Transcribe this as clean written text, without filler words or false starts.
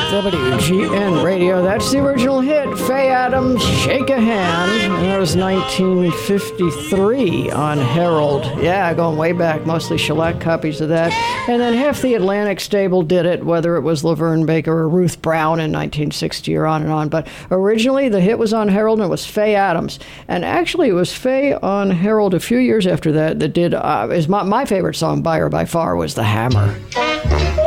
WGN Radio. That's the original hit, Faye Adams, Shake a Hand. And that was 1953 on Herald. Yeah, going way back, mostly shellac copies of that. And then half the Atlantic stable did it, whether it was Laverne Baker or Ruth Brown in 1960 or on and on. But originally, the hit was on Herald, and it was Faye Adams. And actually, it was Faye on Herald a few years after that did, is my favorite song by her by far was The Hammer.